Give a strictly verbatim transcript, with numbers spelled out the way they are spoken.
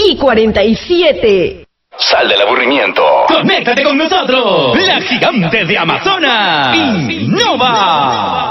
y cuarenta y siete. Sal del aburrimiento. ¡Conéctate con nosotros! La gigante de Amazonas. Innova.